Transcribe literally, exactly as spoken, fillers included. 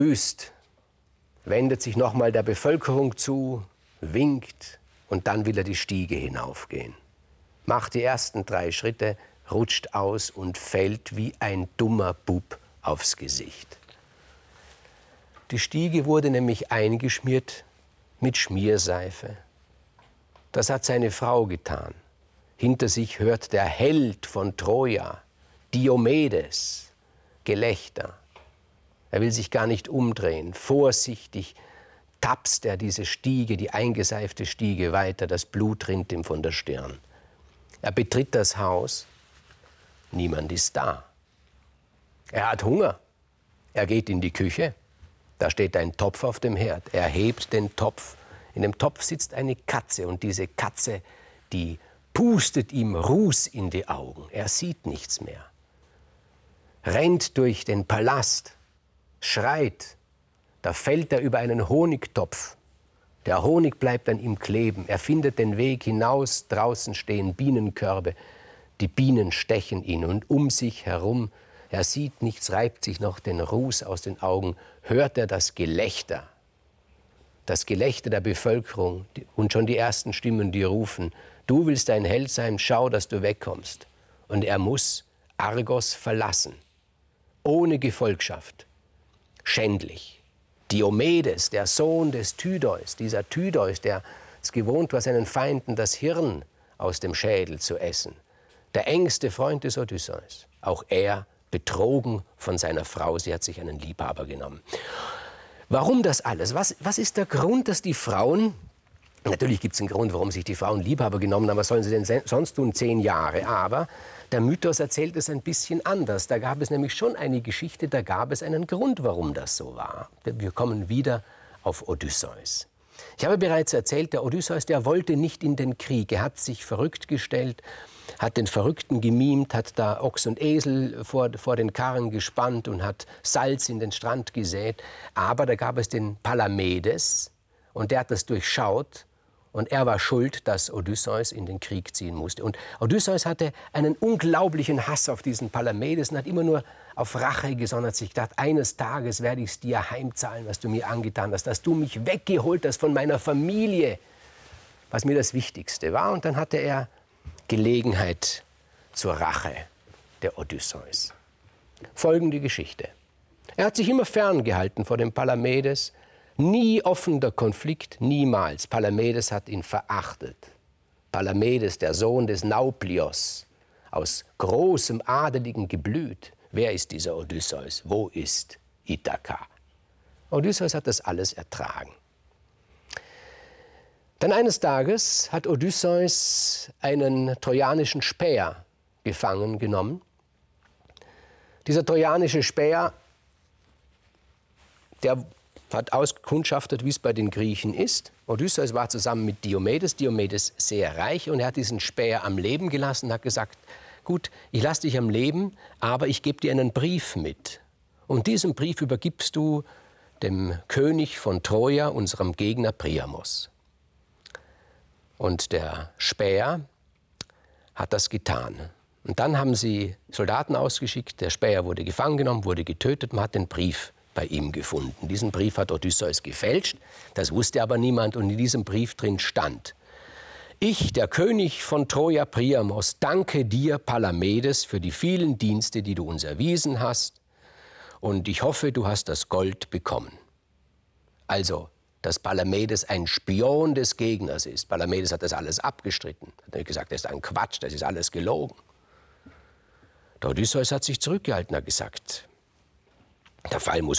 Grüßt, wendet sich nochmal der Bevölkerung zu, winkt und dann will er die Stiege hinaufgehen. Macht die ersten drei Schritte, rutscht aus und fällt wie ein dummer Bub aufs Gesicht. Die Stiege wurde nämlich eingeschmiert mit Schmierseife. Das hat seine Frau getan. Hinter sich hört der Held von Troja, Diomedes, Gelächter. Er will sich gar nicht umdrehen. Vorsichtig tapst er diese Stiege, die eingeseifte Stiege weiter. Das Blut rinnt ihm von der Stirn. Er betritt das Haus. Niemand ist da. Er hat Hunger. Er geht in die Küche. Da steht ein Topf auf dem Herd. Er hebt den Topf. In dem Topf sitzt eine Katze. Und diese Katze, die pustet ihm Ruß in die Augen. Er sieht nichts mehr. Rennt durch den Palast. Schreit. Da fällt er über einen Honigtopf. Der Honig bleibt an ihm kleben. Er findet den Weg hinaus. Draußen stehen Bienenkörbe. Die Bienen stechen ihn und um sich herum, er sieht nichts, reibt sich noch den Ruß aus den Augen, hört er das Gelächter. Das Gelächter der Bevölkerung und schon die ersten Stimmen, die rufen, du willst ein Held sein, schau, dass du wegkommst. Und er muss Argos verlassen, ohne Gefolgschaft, schändlich. Diomedes, der Sohn des Tydeus, dieser Tydeus, der es gewohnt war, seinen Feinden das Hirn aus dem Schädel zu essen. Der engste Freund des Odysseus. Auch er betrogen von seiner Frau. Sie hat sich einen Liebhaber genommen. Warum das alles? Was, was ist der Grund, dass die Frauen... Natürlich gibt es einen Grund, warum sich die Frauen Liebhaber genommen haben. Was sollen sie denn sonst tun? Zehn Jahre. Aber der Mythos erzählt es ein bisschen anders. Da gab es nämlich schon eine Geschichte, da gab es einen Grund, warum das so war. Wir kommen wieder auf Odysseus. Ich habe bereits erzählt, der Odysseus, der wollte nicht in den Krieg. Er hat sich verrückt gestellt, hat den Verrückten gemimt, hat da Ochs und Esel vor, vor den Karren gespannt und hat Salz in den Strand gesät. Aber da gab es den Palamedes und der hat das durchschaut und er war schuld, dass Odysseus in den Krieg ziehen musste. Und Odysseus hatte einen unglaublichen Hass auf diesen Palamedes und hat immer nur auf Rache gesonnen, hat sich gedacht, eines Tages werde ich es dir heimzahlen, was du mir angetan hast, dass du mich weggeholt hast von meiner Familie, was mir das Wichtigste war. Und dann hatte er Gelegenheit zur Rache, der Odysseus. Folgende Geschichte. Er hat sich immer ferngehalten vor dem Palamedes. Nie offener Konflikt, niemals. Palamedes hat ihn verachtet. Palamedes, der Sohn des Nauplios, aus großem adeligen Geblüt. Wer ist dieser Odysseus? Wo ist Ithaka? Odysseus hat das alles ertragen. Dann eines Tages hat Odysseus einen trojanischen Späher gefangen genommen. Dieser trojanische Späher, der hat auskundschaftet, wie es bei den Griechen ist. Odysseus war zusammen mit Diomedes, Diomedes sehr reich, und er hat diesen Späher am Leben gelassen und hat gesagt, gut, ich lasse dich am Leben, aber ich gebe dir einen Brief mit. Und diesen Brief übergibst du dem König von Troja, unserem Gegner Priamos. Und der Späher hat das getan. Und dann haben sie Soldaten ausgeschickt, der Späher wurde gefangen genommen, wurde getötet, man hat den Brief bei ihm gefunden. Diesen Brief hat Odysseus gefälscht, das wusste aber niemand, und in diesem Brief drin stand: Ich, der König von Troja Priamos, danke dir, Palamedes, für die vielen Dienste, die du uns erwiesen hast, und ich hoffe, du hast das Gold bekommen. Also, dass Palamedes ein Spion des Gegners ist. Palamedes hat das alles abgestritten. Er hat gesagt, das ist ein Quatsch, das ist alles gelogen. Der Odysseus hat sich zurückgehalten, hat gesagt, der Fall muss